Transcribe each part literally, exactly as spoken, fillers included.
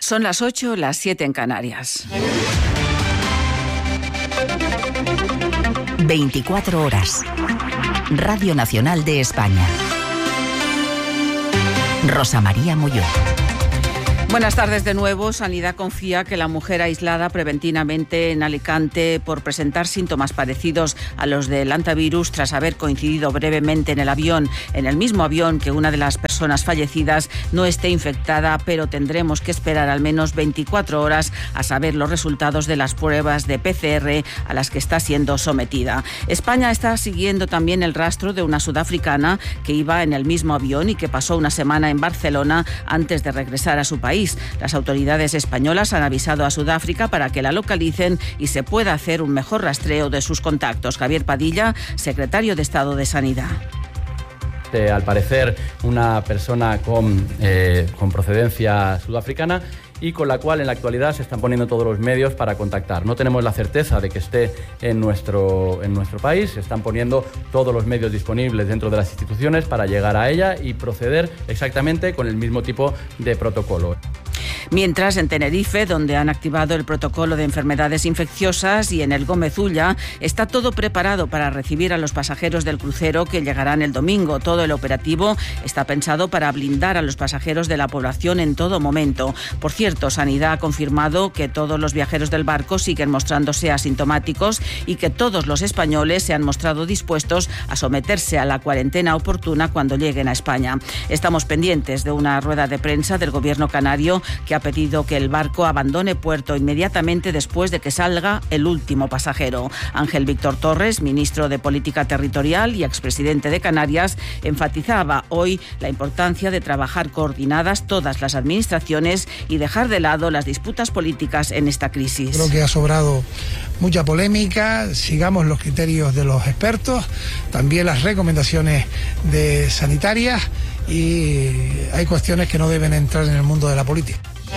Son las ocho, las siete en Canarias. veinticuatro horas. Radio Nacional de España. Rosa María Molló. Buenas tardes de nuevo. Sanidad confía que la mujer aislada preventivamente en Alicante por presentar síntomas parecidos a los del hantavirus tras haber coincidido brevemente en el avión, en el mismo avión que una de las personas fallecidas, no esté infectada, pero tendremos que esperar al menos veinticuatro horas a saber los resultados de las pruebas de P C R a las que está siendo sometida. España está siguiendo también el rastro de una sudafricana que iba en el mismo avión y que pasó una semana en Barcelona antes de regresar a su país. Las autoridades españolas han avisado a Sudáfrica para que la localicen y se pueda hacer un mejor rastreo de sus contactos. Javier Padilla, secretario de Estado de Sanidad. Eh, al parecer, una persona con, eh, con procedencia sudafricana y con la cual en la actualidad se están poniendo todos los medios para contactar. No tenemos la certeza de que esté en nuestro, en nuestro país, se están poniendo todos los medios disponibles dentro de las instituciones para llegar a ella y proceder exactamente con el mismo tipo de protocolo. Mientras, en Tenerife, donde han activado el protocolo de enfermedades infecciosas, y en el Gómez Ulla, está todo preparado para recibir a los pasajeros del crucero que llegarán el domingo. Todo el operativo está pensado para blindar a los pasajeros de la población en todo momento. Por cierto, Sanidad ha confirmado que todos los viajeros del barco siguen mostrándose asintomáticos y que todos los españoles se han mostrado dispuestos a someterse a la cuarentena oportuna cuando lleguen a España. Estamos pendientes de una rueda de prensa del Gobierno canario que ha pedido que el barco abandone puerto inmediatamente después de que salga el último pasajero. Ángel Víctor Torres, ministro de Política Territorial y expresidente de Canarias, enfatizaba hoy la importancia de trabajar coordinadas todas las administraciones y dejar de lado las disputas políticas en esta crisis. Creo que ha sobrado mucha polémica, sigamos los criterios de los expertos, también las recomendaciones de sanitarias, y hay cuestiones que no deben entrar en el mundo de la política.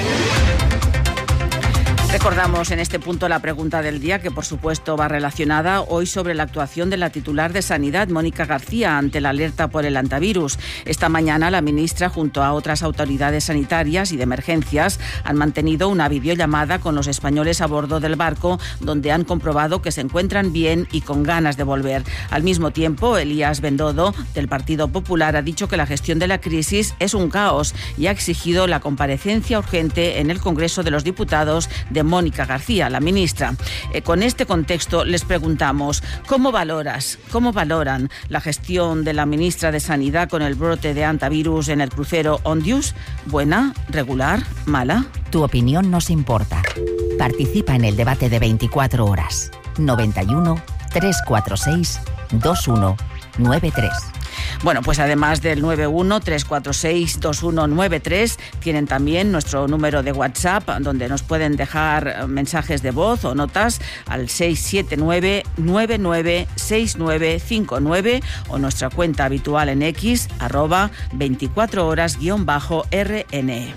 Recordamos en este punto la pregunta del día, que por supuesto va relacionada hoy sobre la actuación de la titular de Sanidad, Mónica García, ante la alerta por el hantavirus. Esta mañana la ministra, junto a otras autoridades sanitarias y de emergencias, han mantenido una videollamada con los españoles a bordo del barco, donde han comprobado que se encuentran bien y con ganas de volver. Al mismo tiempo, Elías Bendodo, del Partido Popular, ha dicho que la gestión de la crisis es un caos y ha exigido la comparecencia urgente en el Congreso de los Diputados de Mónica García, la ministra. Eh, con este contexto les preguntamos, ¿cómo valoras, cómo valoran la gestión de la ministra de Sanidad con el brote de hantavirus en el crucero Ondius? ¿Buena, regular, mala? Tu opinión nos importa. Participa en el debate de veinticuatro horas. noventa y uno, trescientos cuarenta y seis, veintiuno noventa y tres. Bueno, pues además del nueve uno, tres cuatro seis, dos uno nueve tres, tienen también nuestro número de WhatsApp, donde nos pueden dejar mensajes de voz o notas al seis siete nueve, nueve nueve seis nueve cinco nueve, o nuestra cuenta habitual en X, arroba veinticuatro horas guión bajo R N.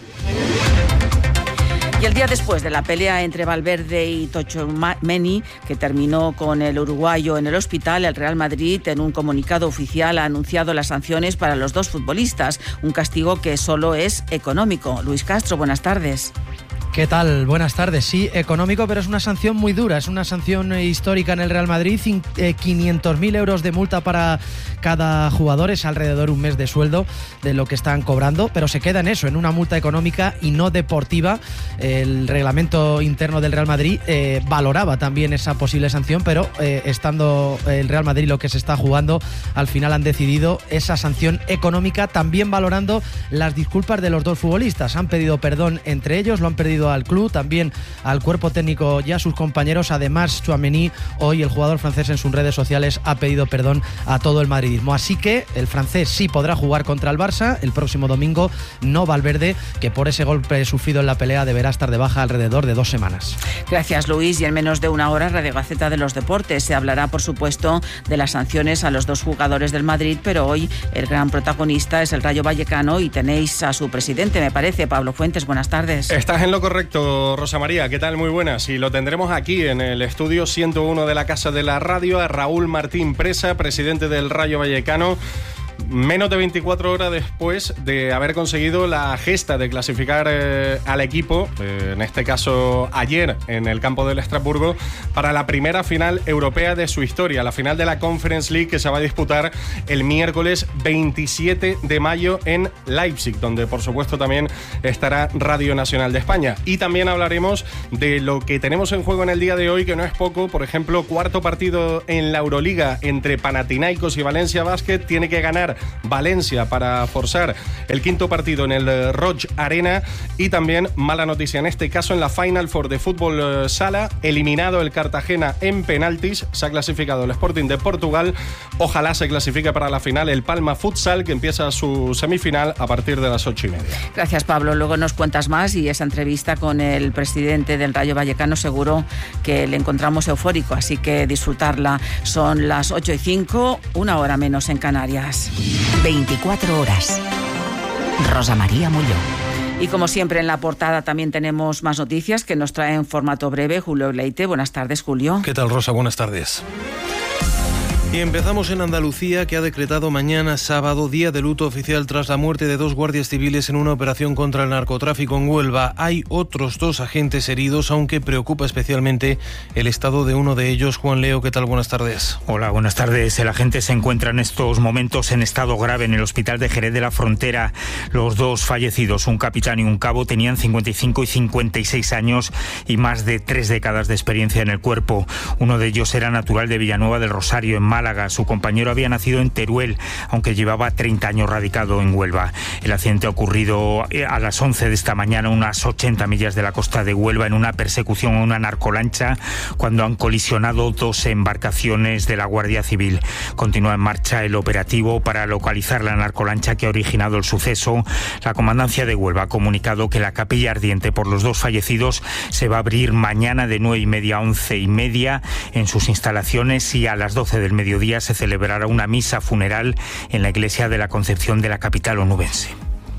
Y el día después de la pelea entre Valverde y Tchouaméni, que terminó con el uruguayo en el hospital, el Real Madrid, en un comunicado oficial, ha anunciado las sanciones para los dos futbolistas, un castigo que solo es económico. Luis Castro, buenas tardes. ¿Qué tal? Buenas tardes. Sí, económico, pero es una sanción muy dura. Es una sanción histórica en el Real Madrid. quinientos mil euros de multa para cada jugador. Es alrededor un mes de sueldo de lo que están cobrando, pero se queda en eso, en una multa económica y no deportiva. El reglamento interno del Real Madrid eh, valoraba también esa posible sanción, pero eh, estando el Real Madrid lo que se está jugando, al final han decidido esa sanción económica, también valorando las disculpas de los dos futbolistas. Han pedido perdón entre ellos, lo han pedido al club, también al cuerpo técnico y a sus compañeros. Además, Tchouaméni, hoy el jugador francés, en sus redes sociales ha pedido perdón a todo el madridismo. Así que el francés sí podrá jugar contra el Barça el próximo domingo, no Valverde, que por ese golpe sufrido en la pelea deberá estar de baja alrededor de dos semanas. Gracias, Luis. Y en menos de una hora, Radio Gaceta de los Deportes. Se hablará, por supuesto, de las sanciones a los dos jugadores del Madrid, pero hoy el gran protagonista es el Rayo Vallecano y tenéis a su presidente, me parece, Pablo Fuentes. Buenas tardes. Estás en lo correcto, Rosa María. ¿Qué tal? Muy buenas. Y lo tendremos aquí en el estudio ciento uno de la Casa de la Radio, a Raúl Martín Presa, presidente del Rayo Vallecano. menos de veinticuatro horas después de haber conseguido la gesta de clasificar eh, al equipo, eh, en este caso ayer en el campo del Estrasburgo, para la primera final europea de su historia, la final de la Conference League, que se va a disputar el miércoles veintisiete de mayo en Leipzig, donde por supuesto también estará Radio Nacional de España. Y también hablaremos de lo que tenemos en juego en el día de hoy, que no es poco. Por ejemplo, cuarto partido en la Euroliga entre Panathinaikos y Valencia Basket. Tiene que ganar Valencia para forzar el quinto partido en el Roig Arena. Y también mala noticia en este caso en la Final Four de fútbol sala, eliminado el Cartagena en penaltis. Se ha clasificado el Sporting de Portugal. Ojalá se clasifique para la final el Palma Futsal, que empieza su semifinal a partir de las ocho y media. Gracias, Pablo. Luego nos cuentas más, y esa entrevista con el presidente del Rayo Vallecano seguro que le encontramos eufórico, así que disfrutarla. Son las ocho y cinco, una hora menos en Canarias. veinticuatro horas. Rosa María Mulló. Y como siempre en la portada también tenemos más noticias que nos trae en formato breve Julio Leite. Buenas tardes, Julio. ¿Qué tal, Rosa? Buenas tardes. Y empezamos en Andalucía, que ha decretado mañana sábado día de luto oficial tras la muerte de dos guardias civiles en una operación contra el narcotráfico en Huelva. Hay otros dos agentes heridos, aunque preocupa especialmente el estado de uno de ellos. Juan Leo, ¿qué tal? Buenas tardes. Hola, buenas tardes. El agente se encuentra en estos momentos en estado grave en el hospital de Jerez de la Frontera. Los dos fallecidos, un capitán y un cabo, tenían cincuenta y cinco y cincuenta y seis años y más de tres décadas de experiencia en el cuerpo. Uno de ellos era natural de Villanueva del Rosario, en Málaga. Su compañero había nacido en Teruel, aunque llevaba treinta años radicado en Huelva. El accidente ha ocurrido a las once de esta mañana, unas ochenta millas de la costa de Huelva, en una persecución a una narcolancha, cuando han colisionado dos embarcaciones de la Guardia Civil. Continúa en marcha el operativo para localizar la narcolancha que ha originado el suceso. La Comandancia de Huelva ha comunicado que la capilla ardiente por los dos fallecidos se va a abrir mañana de nueve y media a once y media en sus instalaciones, y a las doce del mediodía se celebrará una misa funeral en la iglesia de la Concepción de la capital onubense.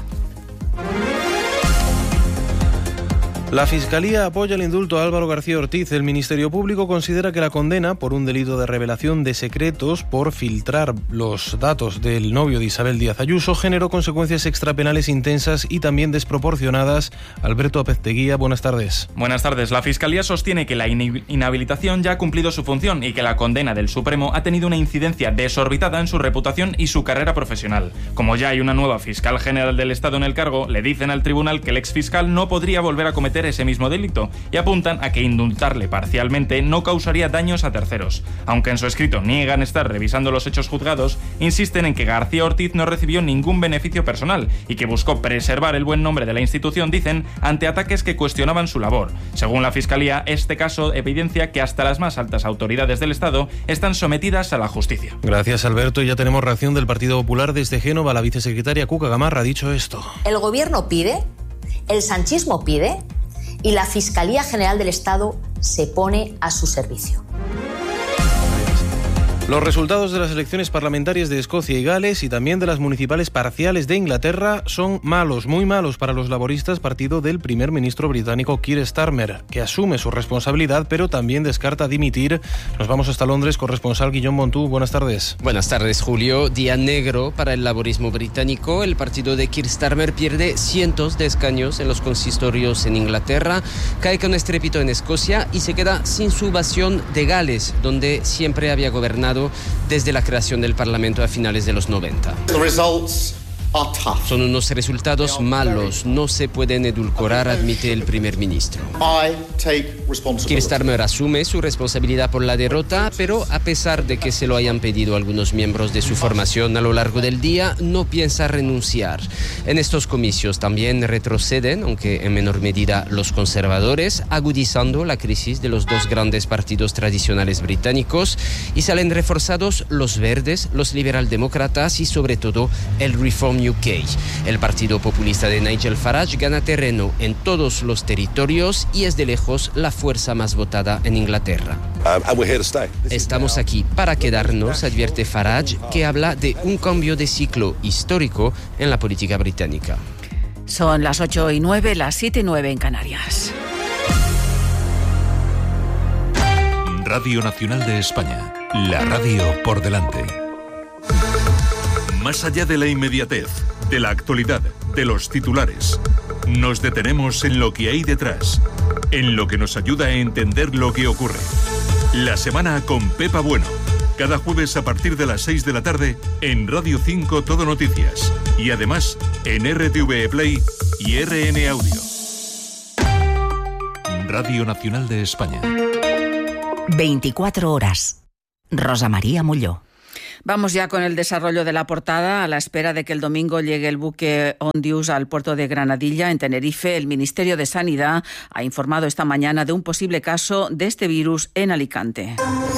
La Fiscalía apoya el indulto a Álvaro García Ortiz. El Ministerio Público considera que la condena por un delito de revelación de secretos por filtrar los datos del novio de Isabel Díaz Ayuso generó consecuencias extrapenales intensas y también desproporcionadas. Alberto Apezteguía, buenas tardes. Buenas tardes. La Fiscalía sostiene que la inhabilitación ya ha cumplido su función y que la condena del Supremo ha tenido una incidencia desorbitada en su reputación y su carrera profesional. Como ya hay una nueva fiscal general del Estado en el cargo, le dicen al tribunal que el exfiscal no podría volver a cometer ese mismo delito, y apuntan a que indultarle parcialmente no causaría daños a terceros. Aunque en su escrito niegan estar revisando los hechos juzgados, insisten en que García Ortiz no recibió ningún beneficio personal y que buscó preservar el buen nombre de la institución, dicen, ante ataques que cuestionaban su labor. Según la Fiscalía, este caso evidencia que hasta las más altas autoridades del Estado están sometidas a la justicia. Gracias, Alberto. Ya tenemos reacción del Partido Popular desde Génova. La vicesecretaria Cuca Gamarra ha dicho esto. El gobierno pide, el sanchismo pide, y la Fiscalía General del Estado se pone a su servicio. Los resultados de las elecciones parlamentarias de Escocia y Gales y también de las municipales parciales de Inglaterra son malos, muy malos para los laboristas, partido del primer ministro británico Keir Starmer, que asume su responsabilidad pero también descarta dimitir. Nos vamos hasta Londres, corresponsal Guillaume Montú. Buenas tardes. Buenas tardes, Julio. Día negro para el laborismo británico. El partido de Keir Starmer pierde cientos de escaños en los consistorios en Inglaterra, cae con estrépito en Escocia y se queda sin su ovación de Gales, donde siempre había gobernado desde la creación del Parlamento a finales de los noventa. Son unos resultados malos, no se pueden edulcorar, admite el primer ministro. Keir Starmer asume su responsabilidad por la derrota, pero a pesar de que se lo hayan pedido algunos miembros de su formación a lo largo del día, no piensa renunciar. En estos comicios también retroceden, aunque en menor medida los conservadores, agudizando la crisis de los dos grandes partidos tradicionales británicos, y salen reforzados los verdes, los liberaldemócratas y sobre todo el Reform U K. El partido populista de Nigel Farage gana terreno en todos los territorios y es de lejos la fuerza más votada en Inglaterra. Estamos aquí para quedarnos, advierte Farage, que habla de un cambio de ciclo histórico en la política británica. Son las ocho y nueve, las siete y nueve en Canarias. Radio Nacional de España, la radio por delante. Más allá de la inmediatez, de la actualidad, de los titulares, nos detenemos en lo que hay detrás, en lo que nos ayuda a entender lo que ocurre. La semana con Pepa Bueno. Cada jueves a partir de las seis de la tarde en Radio cinco Todo Noticias. Y además en R T V E Play y R N Audio. Radio Nacional de España. veinticuatro horas. Rosa María Molló. Vamos ya con el desarrollo de la portada. A la espera de que el domingo llegue el buque Ondius al puerto de Granadilla, en Tenerife, el Ministerio de Sanidad ha informado esta mañana de un posible caso de este virus en Alicante.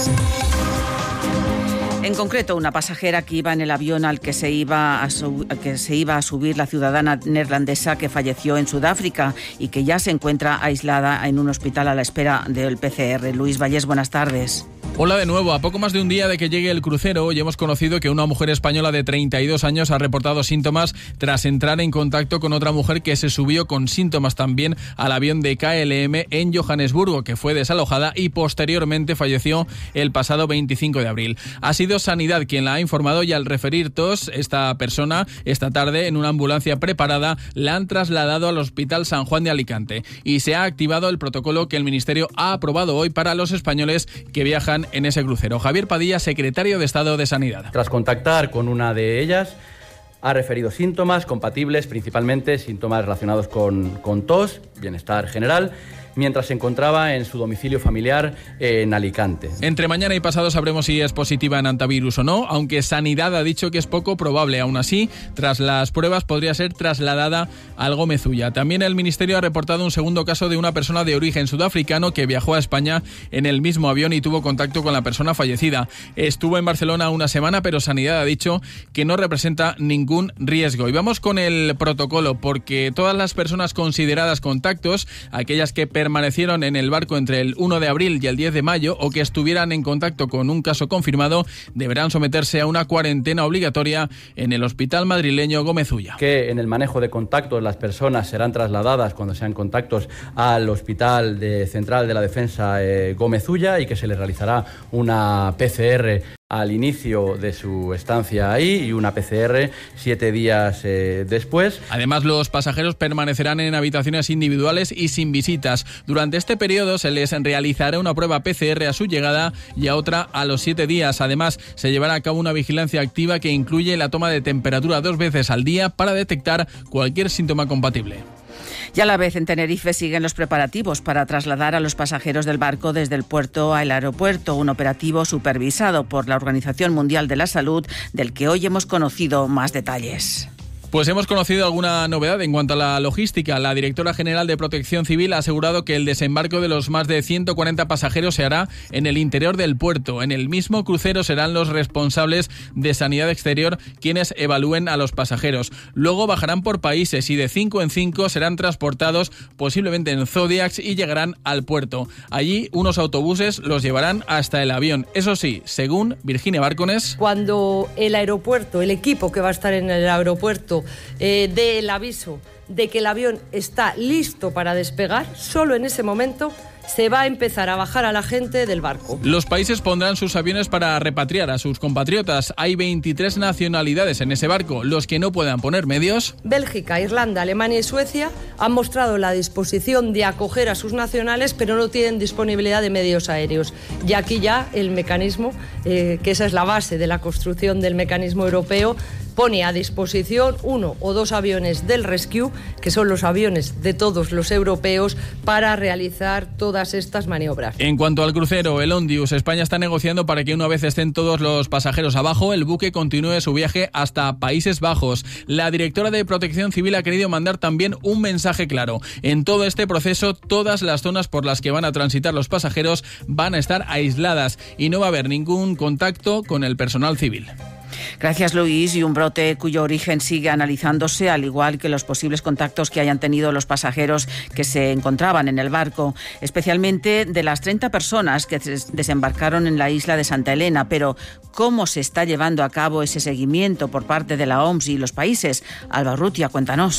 En concreto, una pasajera que iba en el avión al que se iba a, sub- que se iba a subir la ciudadana neerlandesa que falleció en Sudáfrica y que ya se encuentra aislada en un hospital a la espera del P C R. Luis Vallés, buenas tardes. Hola de nuevo. A poco más de un día de que llegue el crucero, hoy hemos conocido que una mujer española de treinta y dos años ha reportado síntomas tras entrar en contacto con otra mujer que se subió con síntomas también al avión de K L M en Johannesburgo, que fue desalojada y posteriormente falleció el pasado veinticinco de abril. Ha sido Sanidad quien la ha informado y al referir tos, esta persona esta tarde en una ambulancia preparada la han trasladado al Hospital San Juan de Alicante y se ha activado el protocolo que el Ministerio ha aprobado hoy para los españoles que viajan en ese crucero. Javier Padilla, secretario de Estado de Sanidad. Tras contactar con una de ellas, ha referido síntomas compatibles, principalmente síntomas relacionados con, con tos, bienestar general, mientras se encontraba en su domicilio familiar en Alicante. Entre mañana y pasado sabremos si es positiva en antivirus o no, aunque Sanidad ha dicho que es poco probable. Aún así, tras las pruebas podría ser trasladada al Gómez Ulla. También el Ministerio ha reportado un segundo caso de una persona de origen sudafricano que viajó a España en el mismo avión y tuvo contacto con la persona fallecida. Estuvo en Barcelona una semana, pero Sanidad ha dicho que no representa ningún riesgo. Y vamos con el protocolo, porque todas las personas consideradas contactos, aquellas que permanecieron en el barco entre el uno de abril y el diez de mayo o que estuvieran en contacto con un caso confirmado, deberán someterse a una cuarentena obligatoria en el hospital madrileño Gómez Ulla. Que en el manejo de contactos las personas serán trasladadas cuando sean contactos al Hospital de Central de la Defensa eh, Gómez Ulla y que se les realizará una P C R al inicio de su estancia ahí y una P C R siete días eh, después. Además, los pasajeros permanecerán en habitaciones individuales y sin visitas. Durante este periodo se les realizará una prueba P C R a su llegada y a otra a los siete días. Además, se llevará a cabo una vigilancia activa que incluye la toma de temperatura dos veces al día para detectar cualquier síntoma compatible. Y a la vez en Tenerife siguen los preparativos para trasladar a los pasajeros del barco desde el puerto al aeropuerto, un operativo supervisado por la Organización Mundial de la Salud, del que hoy hemos conocido más detalles. Pues hemos conocido alguna novedad en cuanto a la logística. La directora general de Protección Civil ha asegurado que el desembarco de los más de ciento cuarenta pasajeros se hará en el interior del puerto. En el mismo crucero serán los responsables de Sanidad Exterior quienes evalúen a los pasajeros. Luego bajarán por países y de cinco en cinco serán transportados posiblemente en Zodiacs y llegarán al puerto. Allí unos autobuses los llevarán hasta el avión. Eso sí, según Virginia Bárcones, cuando el aeropuerto, el equipo que va a estar en el aeropuerto Eh, dé el aviso de que el avión está listo para despegar, solo en ese momento se va a empezar a bajar a la gente del barco. Los países pondrán sus aviones para repatriar a sus compatriotas. Hay veintitrés nacionalidades en ese barco. Los que no puedan poner medios... Bélgica, Irlanda, Alemania y Suecia han mostrado la disposición de acoger a sus nacionales, pero no tienen disponibilidad de medios aéreos. Y aquí ya el mecanismo, eh, que esa es la base de la construcción del mecanismo europeo, pone a disposición uno o dos aviones del Rescue, que son los aviones de todos los europeos, para realizar todas estas maniobras. En cuanto al crucero, el Ondius, España está negociando para que una vez estén todos los pasajeros abajo, el buque continúe su viaje hasta Países Bajos. La directora de Protección Civil ha querido mandar también un mensaje claro. En todo este proceso, todas las zonas por las que van a transitar los pasajeros van a estar aisladas y no va a haber ningún contacto con el personal civil. Gracias, Luis. Y un brote cuyo origen sigue analizándose, al igual que los posibles contactos que hayan tenido los pasajeros que se encontraban en el barco, especialmente de las treinta personas que desembarcaron en la isla de Santa Elena. Pero, ¿cómo se está llevando a cabo ese seguimiento por parte de la O M S y los países? Alba Urrutia, cuéntanos.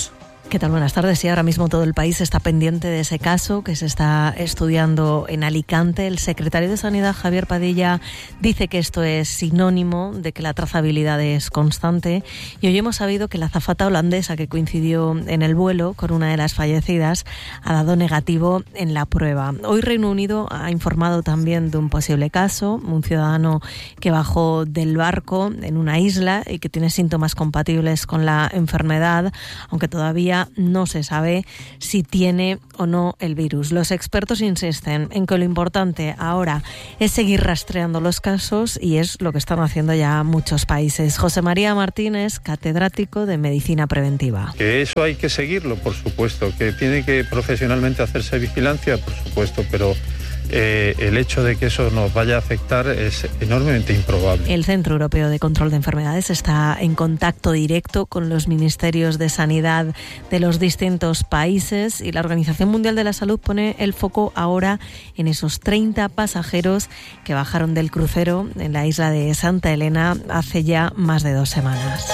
¿Qué tal? Buenas tardes. Sí, ahora mismo todo el país está pendiente de ese caso que se está estudiando en Alicante. El secretario de Sanidad, Javier Padilla, dice que esto es sinónimo de que la trazabilidad es constante. Y hoy hemos sabido que la azafata holandesa que coincidió en el vuelo con una de las fallecidas ha dado negativo en la prueba. Hoy Reino Unido ha informado también de un posible caso, un ciudadano que bajó del barco en una isla y que tiene síntomas compatibles con la enfermedad, aunque todavía no se sabe si tiene o no el virus. Los expertos insisten en que lo importante ahora es seguir rastreando los casos y es lo que están haciendo ya muchos países. José María Martínez, catedrático de Medicina Preventiva. Que eso hay que seguirlo, por supuesto, que tiene que profesionalmente hacerse vigilancia, por supuesto, pero Eh, el hecho de que eso nos vaya a afectar es enormemente improbable. El Centro Europeo de Control de Enfermedades está en contacto directo con los ministerios de sanidad de los distintos países y la Organización Mundial de la Salud pone el foco ahora en esos treinta pasajeros que bajaron del crucero en la isla de Santa Elena hace ya más de dos semanas.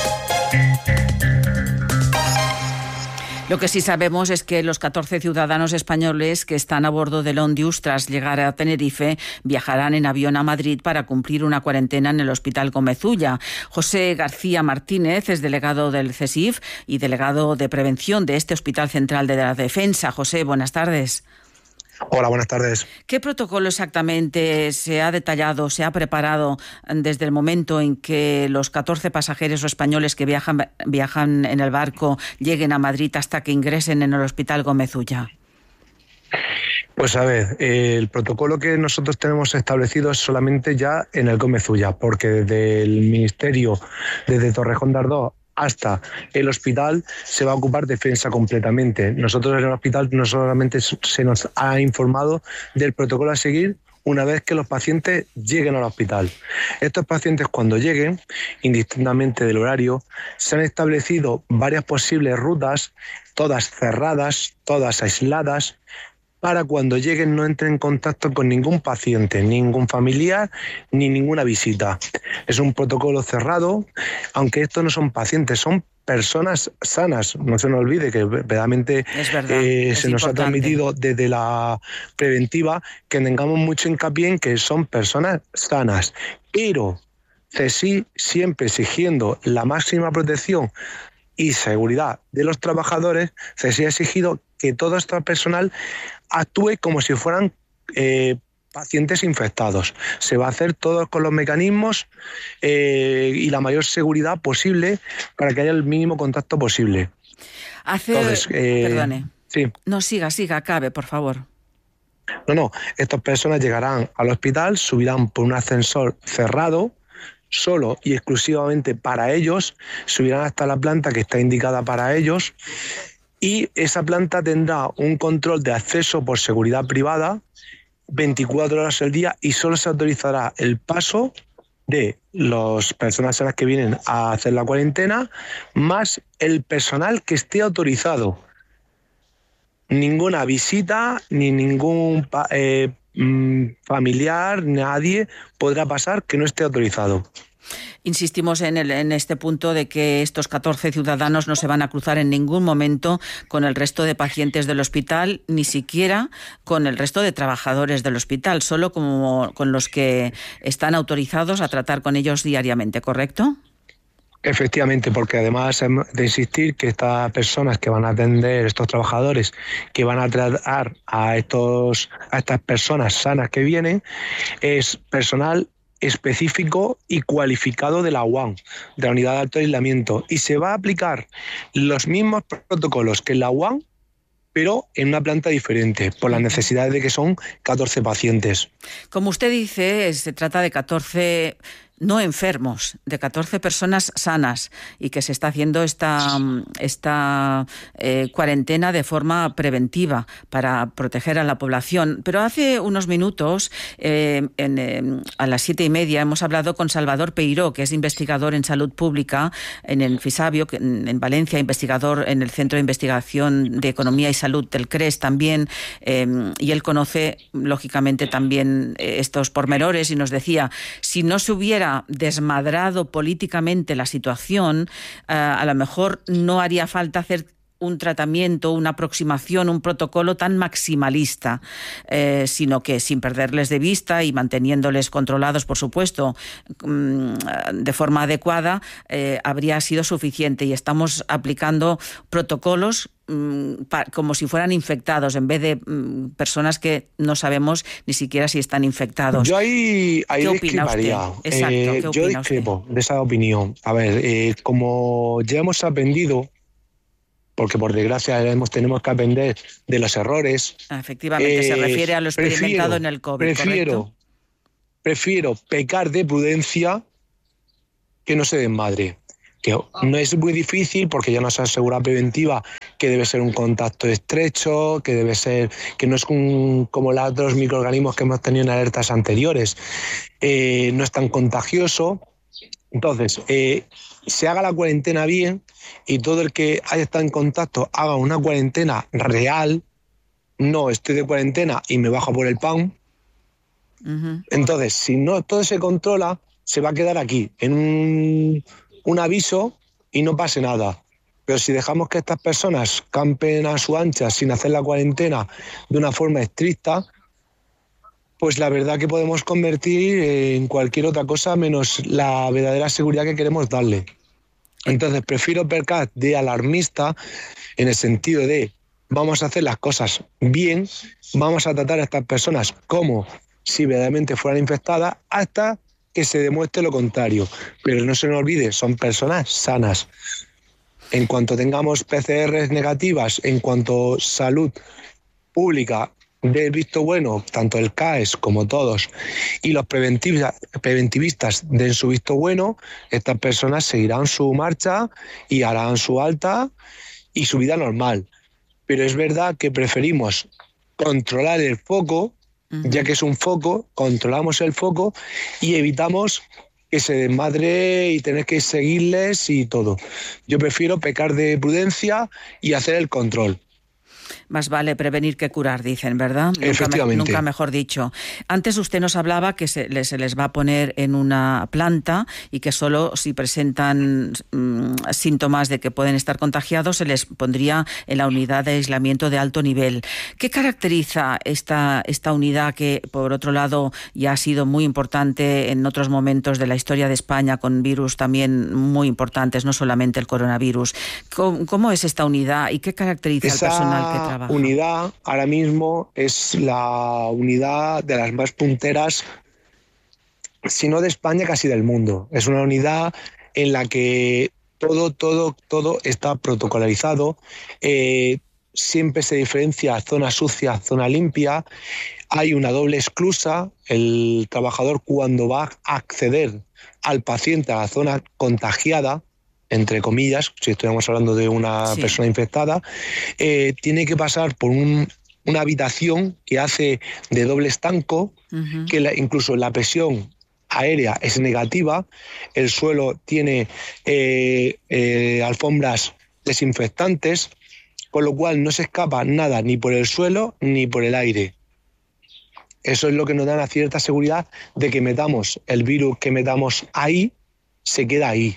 Lo que sí sabemos es que los catorce ciudadanos españoles que están a bordo del Ondius tras llegar a Tenerife viajarán en avión a Madrid para cumplir una cuarentena en el Hospital Gómez Ulla. José García Martínez es delegado del CESIF y delegado de prevención de este Hospital Central de la Defensa. José, buenas tardes. Hola, buenas tardes. ¿Qué protocolo exactamente se ha detallado, se ha preparado desde el momento en que los catorce pasajeros españoles que viajan, viajan en el barco lleguen a Madrid hasta que ingresen en el Hospital Gómez Ulla? Pues a ver, eh, el protocolo que nosotros tenemos establecido es solamente ya en el Gómez Ulla, porque desde el Ministerio, desde Torrejón de Ardoz hasta el hospital se va a ocupar defensa completamente. Nosotros en el hospital no solamente se nos ha informado del protocolo a seguir una vez que los pacientes lleguen al hospital. Estos pacientes cuando lleguen, indistintamente del horario, se han establecido varias posibles rutas, todas cerradas, todas aisladas, para cuando lleguen no entren en contacto con ningún paciente, ningún familiar, ni ninguna visita. Es un protocolo cerrado, aunque estos no son pacientes, son personas sanas. No se nos olvide que verdaderamente eh, se nos importante. ha transmitido desde la preventiva que tengamos mucho hincapié en que son personas sanas. Pero CESIF siempre exigiendo la máxima protección y seguridad de los trabajadores, CESIF ha exigido que todo este personal actúe como si fueran eh, pacientes infectados. Se va a hacer todo con los mecanismos eh, y la mayor seguridad posible para que haya el mínimo contacto posible. Hace... Entonces, eh, Perdone. Sí. No, siga, siga, acabe, por favor. No, no, estas personas llegarán al hospital, subirán por un ascensor cerrado, solo y exclusivamente para ellos, subirán hasta la planta que está indicada para ellos, y esa planta tendrá un control de acceso por seguridad privada veinticuatro horas al día y solo se autorizará el paso de las personas a las que vienen a hacer la cuarentena más el personal que esté autorizado. Ninguna visita ni ningún eh, familiar, nadie podrá pasar que no esté autorizado. Insistimos en, el, en este punto de que estos catorce ciudadanos no se van a cruzar en ningún momento con el resto de pacientes del hospital, ni siquiera con el resto de trabajadores del hospital, solo como con los que están autorizados a tratar con ellos diariamente, ¿correcto? Efectivamente, porque además de insistir que estas personas que van a atender, estos trabajadores que van a tratar a, estos, a estas personas sanas que vienen, es personal específico y cualificado de la U A M, de la Unidad de Alto Aislamiento, y se va a aplicar los mismos protocolos que en la U A M, pero en una planta diferente, por las necesidades de que son catorce pacientes. Como usted dice, se trata de catorce no enfermos, de catorce personas sanas, y que se está haciendo esta, esta eh, cuarentena de forma preventiva para proteger a la población. Pero hace unos minutos, eh, en, eh, a las siete y media, hemos hablado con Salvador Peiró, que es investigador en salud pública en el FISABIO, en, en Valencia, investigador en el Centro de Investigación de Economía y Salud del CRES también, eh, y él conoce, lógicamente, también eh, estos pormenores, y nos decía, si no se hubiera desmadrado políticamente la situación, uh, a lo mejor no haría falta hacer un tratamiento, una aproximación, un protocolo tan maximalista, eh, sino que sin perderles de vista y manteniéndoles controlados, por supuesto, de forma adecuada, eh, habría sido suficiente. Y estamos aplicando protocolos como si fueran infectados, en vez de mm, personas que no sabemos ni siquiera si están infectados. Yo ahí, ahí ¿Qué opina usted? Exacto, eh, ¿qué opina yo discrepo usted? de esa opinión. A ver, eh, como ya hemos aprendido, porque por desgracia hemos, tenemos que aprender de los errores. Efectivamente, eh, se refiere a lo experimentado prefiero, en el COVID, prefiero, ¿correcto? Prefiero pecar de prudencia que no se desmadre. Que no es muy difícil porque ya nos asegura preventiva que debe ser un contacto estrecho, que debe ser, que no es un, como los otros microorganismos que hemos tenido en alertas anteriores, eh, no es tan contagioso. Entonces, eh, se haga la cuarentena bien y todo el que haya estado en contacto haga una cuarentena real, no estoy de cuarentena y me bajo por el pan. Uh-huh. Entonces, si no todo se controla, se va a quedar aquí, en un... un aviso y no pase nada. Pero si dejamos que estas personas campen a su ancha sin hacer la cuarentena de una forma estricta, pues la verdad que podemos convertir en cualquier otra cosa menos la verdadera seguridad que queremos darle. Entonces prefiero pecar de alarmista en el sentido de vamos a hacer las cosas bien, vamos a tratar a estas personas como si verdaderamente fueran infectadas hasta que se demuestre lo contrario. Pero no se nos olvide, son personas sanas. En cuanto tengamos P C Rs negativas, en cuanto salud pública dé el visto bueno, tanto el C A E S como todos, y los preventivistas den su visto bueno, estas personas seguirán su marcha y harán su alta y su vida normal. Pero es verdad que preferimos controlar el foco, ya que es un foco, controlamos el foco y evitamos que se desmadre y tener que seguirles y todo. Yo prefiero pecar de prudencia y hacer el control. Más vale prevenir que curar, dicen, ¿verdad? Efectivamente. Nunca, nunca mejor dicho. Antes usted nos hablaba que se les, se les va a poner en una planta y que solo si presentan mmm, síntomas de que pueden estar contagiados se les pondría en la unidad de aislamiento de alto nivel. ¿Qué caracteriza esta, esta unidad que, por otro lado, ya ha sido muy importante en otros momentos de la historia de España con virus también muy importantes, no solamente el coronavirus? ¿Cómo, cómo es esta unidad y qué caracteriza Esa... al personal que trabaja? Unidad ahora mismo es la unidad de las más punteras, si no de España, casi del mundo. Es una unidad en la que todo, todo, todo está protocolarizado. Eh, siempre se diferencia zona sucia, zona limpia. Hay una doble esclusa. El trabajador, cuando va a acceder al paciente a la zona contagiada, entre comillas, si estuviéramos hablando de una sí. persona infectada, eh, tiene que pasar por un, una habitación que hace de doble estanco, uh-huh. que la, incluso la presión aérea es negativa, el suelo tiene eh, eh, alfombras desinfectantes, con lo cual no se escapa nada ni por el suelo ni por el aire. Eso es lo que nos da una cierta seguridad de que metamos el virus que metamos ahí, se queda ahí.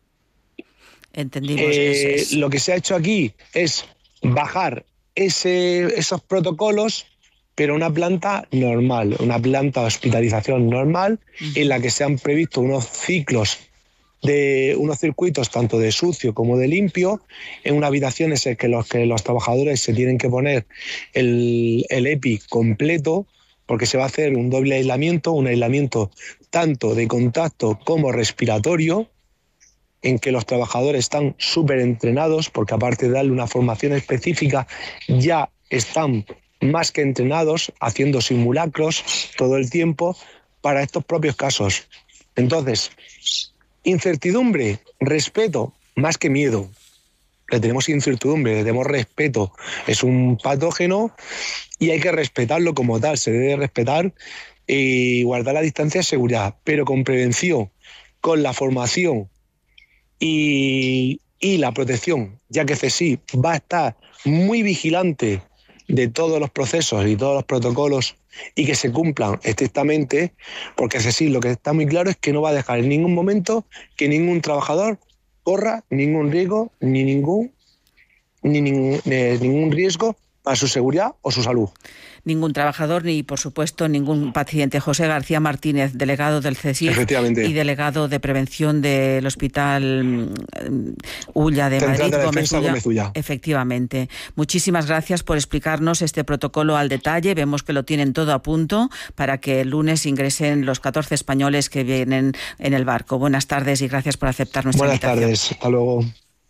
Entendimos. Eh, es... Lo que se ha hecho aquí es bajar ese, esos protocolos, pero una planta normal, una planta de hospitalización normal, uh-huh. en la que se han previsto unos ciclos, de unos circuitos tanto de sucio como de limpio, en una habitación en la que los, que los trabajadores se tienen que poner el, el EPI completo, porque se va a hacer un doble aislamiento, un aislamiento tanto de contacto como respiratorio, en que los trabajadores están súper entrenados, porque aparte de darle una formación específica, ya están más que entrenados, haciendo simulacros todo el tiempo para estos propios casos. Entonces, incertidumbre, respeto, más que miedo. Le tenemos incertidumbre, le tenemos respeto. Es un patógeno y hay que respetarlo como tal. Se debe respetar y guardar la distancia de seguridad, pero con prevención, con la formación y, y la protección, ya que C S I va a estar muy vigilante de todos los procesos y todos los protocolos y que se cumplan estrictamente, porque C S I lo que está muy claro es que no va a dejar en ningún momento que ningún trabajador corra ningún riesgo ni ningún ni, ni, ni ningún riesgo para su seguridad o su salud. Ningún trabajador ni, por supuesto, ningún paciente. José García Martínez, delegado del CESIF y delegado de prevención del Hospital Ulla de Madrid, de Gómez Ulla. Gómez Ulla. Efectivamente. Muchísimas gracias por explicarnos este protocolo al detalle. Vemos que lo tienen todo a punto para que el lunes ingresen los catorce españoles que vienen en el barco. Buenas tardes y gracias por aceptar nuestra Buenas invitación. Buenas tardes. Hasta luego.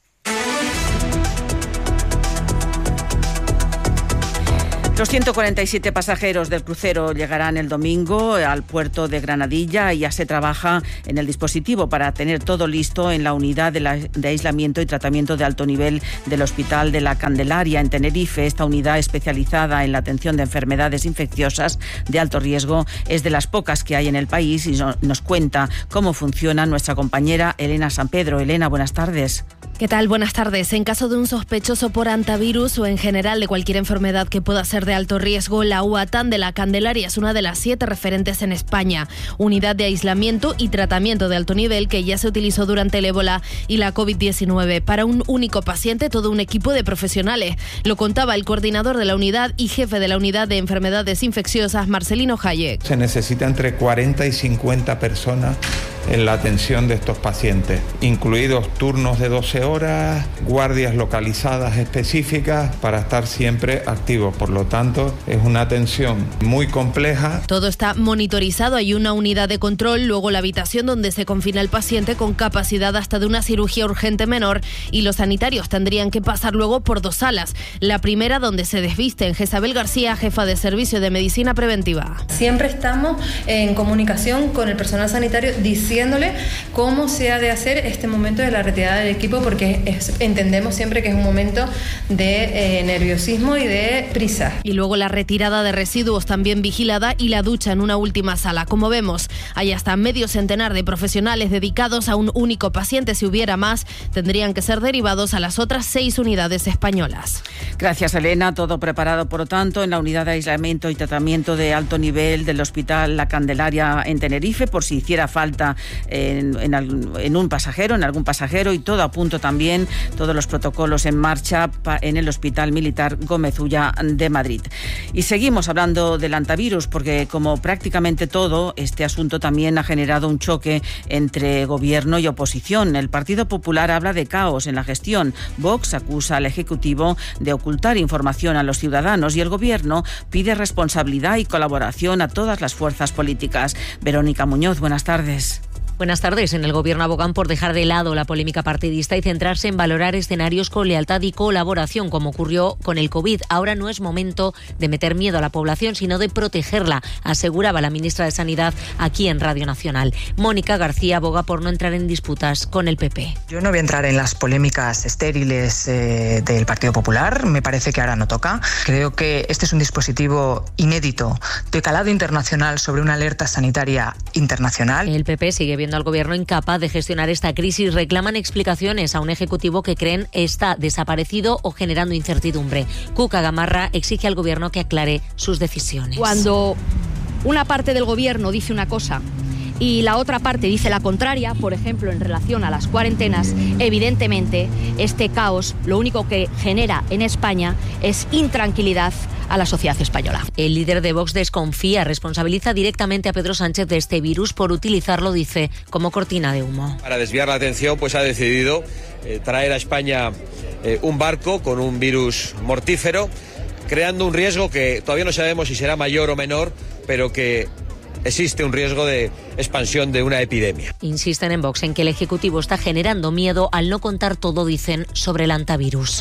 Los ciento cuarenta y siete pasajeros del crucero llegarán el domingo al puerto de Granadilla y ya se trabaja en el dispositivo para tener todo listo en la unidad de, la, de aislamiento y tratamiento de alto nivel del Hospital de la Candelaria en Tenerife. Esta unidad especializada en la atención de enfermedades infecciosas de alto riesgo es de las pocas que hay en el país y nos cuenta cómo funciona nuestra compañera Elena San Pedro. Elena, buenas tardes. ¿Qué tal? Buenas tardes. En caso de un sospechoso por hantavirus o en general de cualquier enfermedad que pueda ser de alto riesgo, la U A T A N de la Candelaria es una de las siete referentes en España. Unidad de aislamiento y tratamiento de alto nivel que ya se utilizó durante el ébola y la covid diecinueve. Para un único paciente, todo un equipo de profesionales. Lo contaba el coordinador de la unidad y jefe de la unidad de enfermedades infecciosas, Marcelino Hayek. Se necesita entre cuarenta y cincuenta personas en la atención de estos pacientes, incluidos turnos de doce horas, guardias localizadas específicas para estar siempre activos. Por lo tanto, es una atención muy compleja. Todo está monitorizado, hay una unidad de control, luego la habitación donde se confina el paciente con capacidad hasta de una cirugía urgente menor y los sanitarios tendrían que pasar luego por dos salas. La primera donde se desvisten. Jezabel García, jefa de servicio de medicina preventiva. Siempre estamos en comunicación con el personal sanitario diciendo cómo se ha de hacer este momento de la retirada del equipo, porque es, entendemos siempre que es un momento de eh, nerviosismo y de prisa. Y luego la retirada de residuos también vigilada y la ducha en una última sala. Como vemos, hay hasta medio centenar de profesionales dedicados a un único paciente. Si hubiera más, tendrían que ser derivados a las otras seis unidades españolas. Gracias, Elena. Todo preparado, por lo tanto, en la unidad de aislamiento y tratamiento de alto nivel del Hospital La Candelaria en Tenerife, por si hiciera falta En, en, en un pasajero, en algún pasajero, y todo a punto también, todos los protocolos en marcha pa, en el Hospital Militar Gómez Ulla de Madrid. Y seguimos hablando del hantavirus porque, como prácticamente todo, este asunto también ha generado un choque entre gobierno y oposición. El Partido Popular habla de caos en la gestión. Vox acusa al Ejecutivo de ocultar información a los ciudadanos y el gobierno pide responsabilidad y colaboración a todas las fuerzas políticas. Verónica Muñoz, buenas tardes. Buenas tardes. En el Gobierno abogan por dejar de lado la polémica partidista y centrarse en valorar escenarios con lealtad y colaboración, como ocurrió con el COVID. Ahora no es momento de meter miedo a la población, sino de protegerla, aseguraba la ministra de Sanidad aquí en Radio Nacional. Mónica García aboga por no entrar en disputas con el P P. Yo no voy a entrar en las polémicas estériles eh, del Partido Popular. Me parece que ahora no toca. Creo que este es un dispositivo inédito, de calado internacional, sobre una alerta sanitaria internacional. El P P sigue viendo al gobierno incapaz de gestionar esta crisis. Reclaman explicaciones a un ejecutivo que creen está desaparecido o generando incertidumbre. Cuca Gamarra exige al gobierno que aclare sus decisiones. Cuando una parte del gobierno dice una cosa y la otra parte dice la contraria, por ejemplo, en relación a las cuarentenas, evidentemente este caos lo único que genera en España es intranquilidad a la sociedad española. El líder de Vox desconfía, responsabiliza directamente a Pedro Sánchez de este virus por utilizarlo, dice, como cortina de humo. Para desviar la atención, pues ha decidido eh, traer a España eh, un barco con un virus mortífero, creando un riesgo que todavía no sabemos si será mayor o menor, pero que existe un riesgo de expansión de una epidemia. Insisten en Vox en que el Ejecutivo está generando miedo al no contar todo, dicen, sobre el hantavirus.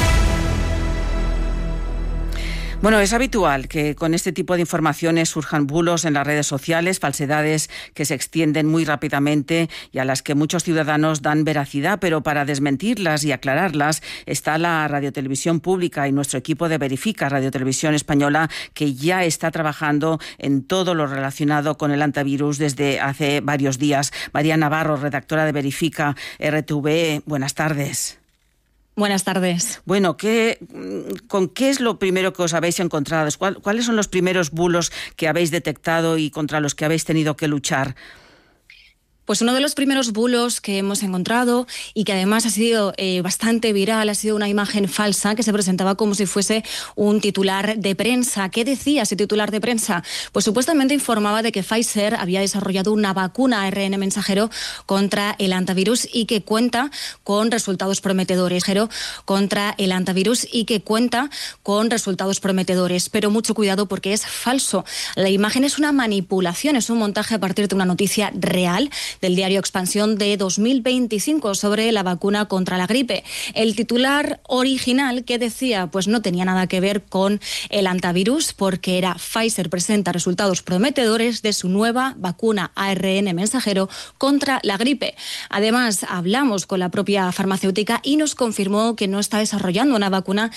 Bueno, es habitual que con este tipo de informaciones surjan bulos en las redes sociales, falsedades que se extienden muy rápidamente y a las que muchos ciudadanos dan veracidad, pero para desmentirlas y aclararlas está la Radiotelevisión Pública y nuestro equipo de Verifica, Radiotelevisión Española, que ya está trabajando en todo lo relacionado con el hantavirus desde hace varios días. María Navarro, redactora de Verifica R T V E, buenas tardes. Buenas tardes. Bueno, ¿qué, ¿con qué es lo primero que os habéis encontrado? ¿Cuál, ¿Cuáles son los primeros bulos que habéis detectado y contra los que habéis tenido que luchar? Pues uno de los primeros bulos que hemos encontrado y que además ha sido eh, bastante viral ha sido una imagen falsa que se presentaba como si fuese un titular de prensa. ¿Qué decía ese titular de prensa? Pues supuestamente informaba de que Pfizer había desarrollado una vacuna A R N mensajero contra el hantavirus y que cuenta con resultados prometedores. Contra el hantavirus y que cuenta con resultados prometedores. Pero mucho cuidado porque es falso. La imagen es una manipulación, es un montaje a partir de una noticia real del diario Expansión de dos mil veinticinco sobre la vacuna contra la gripe. El titular original que decía, pues no tenía nada que ver con el hantavirus porque era Pfizer presenta resultados prometedores de su nueva vacuna A R N mensajero contra la gripe. Además, hablamos con la propia farmacéutica y nos confirmó que no está desarrollando una vacuna